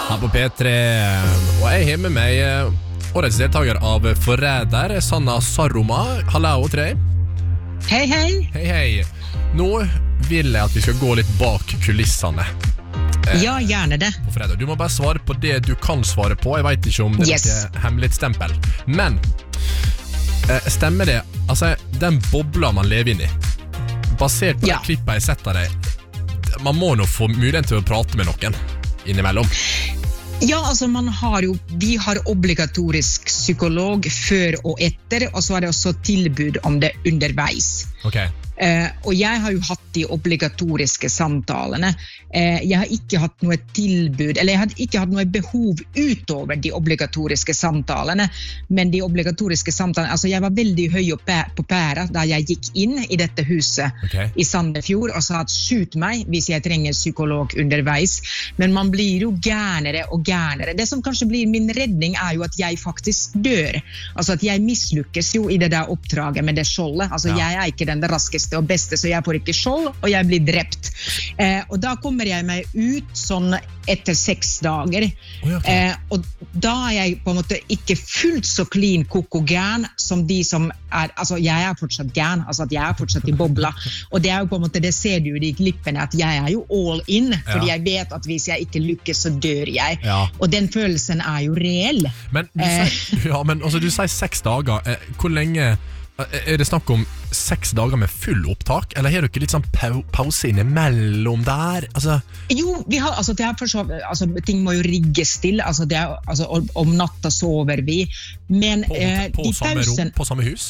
Her på P3. Og jeg har med meg årets deltaker av Forræder, Sanna Saroma. Hallo, Trey. Hei, hei. Hei, hei. Nå vil jeg at vi skal gå litt bak kulissene. Ja, gjerne det. På Forræder. Du må bare svare på det du kan svare på. Jeg vet ikke om det er et hemmelighetsstempel. Men stemmer det? Altså, den bobla man lever inn i, basert på det klippet jeg setter deg, man må nå få mulighet til å prate med noen innimellom. Ja, altså vi har obligatorisk psykolog før og etter, og så er det også tilbud om det underveis. Ok. Og jeg har jo hatt de obligatoriske samtalene. Jeg har ikke hatt noe tilbud, eller jeg har ikke hatt noe behov utover de obligatoriske samtalene, men de obligatoriske samtalene, altså jeg var veldig høy på pæra da jeg gikk inn i dette huset i Sandefjord og sa at skjut meg hvis jeg trenger psykolog underveis, men man blir jo gærnere og gærnere. Det som kanskje blir min redning er jo at jeg faktisk dør, altså at jeg mislykkes jo i det der oppdraget med det skjoldet, altså jeg er ikke den raskeste og beste, så jeg får ikke skjold, og jeg blir drept. Og da kommer jeg meg ut sånn etter 6 dager. Og da er jeg på en måte ikke fullt så clean koko-gern som de som er, altså jeg er fortsatt gern, altså at jeg er fortsatt i bobla. Og det er jo på en måte, det ser du jo i klippene, at jeg er jo all in, fordi jeg vet at hvis jeg ikke lykkes, så dør jeg. Og den følelsen er jo reell. Men du sier 6 dager. Hvor lenge er det snakk om 6 dager med full opptak, eller har du ikke litt sånn pause innimellom der? Altså... Jo, vi har, altså, det er for så, altså, ting må jo rigges til, altså, det er, altså, om natta sover vi, men på samme rom, på samme hus?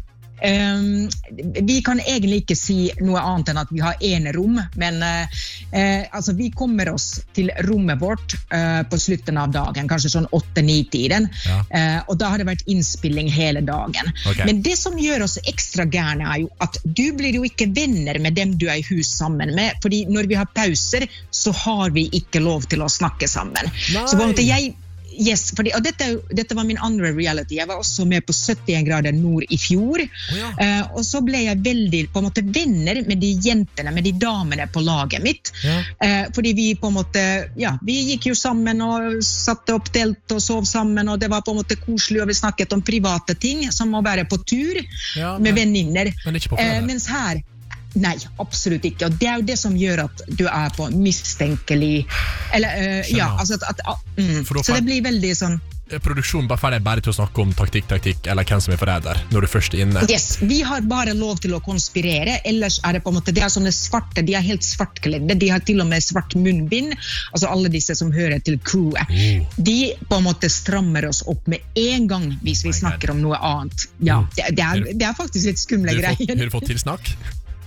Vi kan egentlig ikke si noe annet enn at vi har en rom, men altså, vi kommer oss til rommet vårt på slutten av dagen, kanskje sånn 8-9-tiden, og da har det vært innspilling hele dagen. Men det som gjør oss ekstra gærne er jo at du blir jo ikke venner med dem du er i hus sammen med, fordi når vi har pauser, så har vi ikke lov til å snakke sammen. Så på en måte fordi, og dette var min andre reality. Jeg var også med på 71 grader nord i fjor, og så ble jeg veldig på en måte venner med de jentene, med de damene på laget mitt, fordi vi på en måte, vi gikk jo sammen og satte opp telt og sov sammen, og det var på en måte koselig, og vi snakket om private ting, som å være på tur med venninner. Men ikke på fredag? Mens her, nei, absolutt ikke. Og det er jo det som gjør at du er på mistenkelig, eller, altså så det blir veldig sånn. Produksjonen bare til å snakke om taktikk, eller hvem som er forræder, når du først er inne. Yes, vi har bare lov til å konspirere, ellers er det på en måte, det er sånne svarte, de er helt svartkledde, de har til og med svart munnbind, altså alle disse som hører til crewet. De på en måte strammer oss opp med en gang hvis vi snakker om noe annet. Ja, det er faktisk litt skumle greier. Har du fått tilsnakk?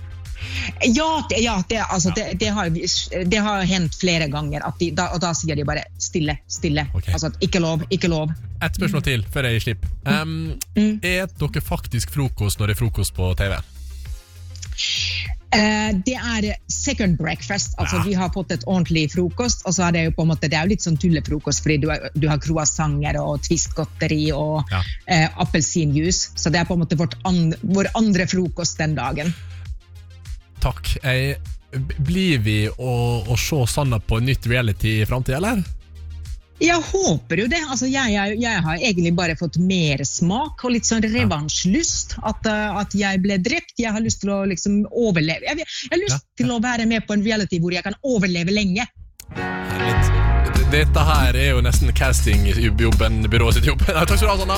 Det har hendt flere ganger at og da sier de bare stille, altså at ikke lov. Et spørsmål til før jeg slipper. Er dere faktisk frokost når det er frokost på TV? Det er second breakfast, altså vi har fått et ordentlig frokost, og så er det jo på en måte, det er jo litt sånn tullefrokost, fordi du har croissanter og twistgodteri og appelsinjuice, så det er på en måte vår andre frokost den dagen. Takk. Blir vi å se Sanna på nytt reality i fremtiden, eller? Jeg håper jo det. Altså, jeg har egentlig bare fått mer smak og litt sånn revansjlyst. At jeg ble drept. Jeg har lyst til å liksom overleve. Jeg har lyst til å være med på en reality hvor jeg kan overleve lenge. Dette her er jo nesten castingjobben, byrået sitt jobb. Takk skal du ha, Sanna.